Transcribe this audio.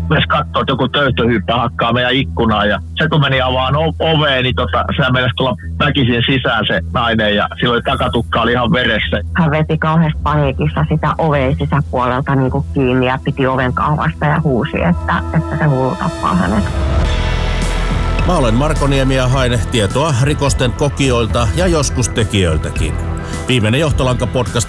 myös katsoo, että joku töyhtöhyyppä hakkaa meidän ikkunaan. Ja se kun meni avaan oveen, niin sehän mennäisi tulla väkisin sisään se nainen ja silloin takatukka oli ihan veressä. Hän veti kauheasti paniikissa sitä oveen sisäpuolelta niin kuin kiinni ja piti oven kahvasta ja huusi, että se hullu tappaa hänet. Mä olen Marko Niemi ja haen tietoa rikosten kokijoilta ja joskus tekijöiltäkin. Viimeinen Johtolanka-podcast